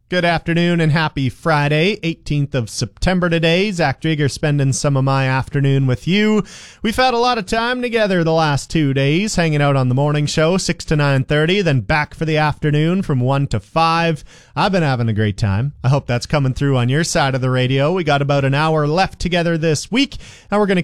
Good afternoon and happy Friday, 18th of September today. Zach Drieger spending some of my afternoon with you. We've had a lot of time together the last 2 days, hanging out on the morning show, 6 to 9:30, then back for the afternoon from 1 to 5. I've been having a great time. I hope that's coming through on your side of the radio. We got about an hour left together this week, and we're going to